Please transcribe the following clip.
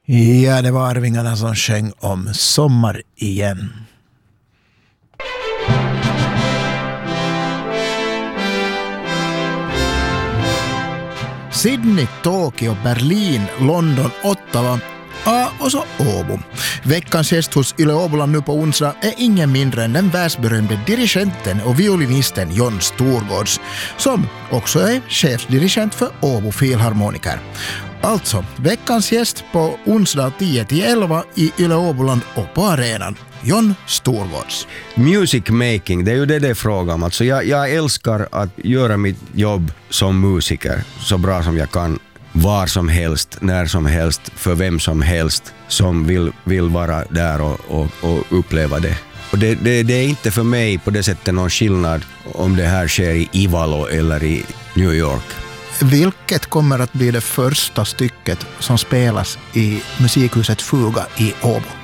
Ja, det var Arvingarna som sjöng om Sommar igen. Sydney, Tokyo, Berlin, London, Ottawa och så Åbo. Veckans gäst hos Yle Åboland nu på onsdag är ingen mindre än den världsberömde dirigenten och violinisten Jon Storgårds, som också är chefsdirigent för Åbo Filharmoniker. Alltså, veckans gäst på onsdag 10-11 i Yle Åboland och på arenan. Jon Storgårds. Music making, det är ju det är frågan om. Alltså jag älskar att göra mitt jobb som musiker så bra som jag kan, var som helst, när som helst, för vem som helst som vill vara där och uppleva det. Och det är inte för mig på det sättet någon skillnad om det här sker i Ivalo eller i New York. Vilket kommer att bli det första stycket som spelas i musikhuset Fuga i Åbo?